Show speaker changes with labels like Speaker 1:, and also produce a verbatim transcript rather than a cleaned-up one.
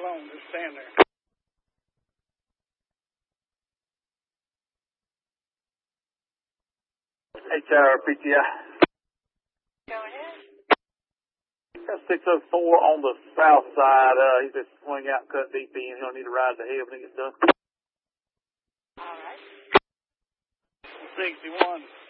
Speaker 1: alone. Just stand there.
Speaker 2: H R P T I.
Speaker 3: Go ahead.
Speaker 2: six oh four on the south side. Uh, he's just swing out and cut deep in. He'll need to ride the head when he gets done.
Speaker 3: All right.
Speaker 1: sixty-one.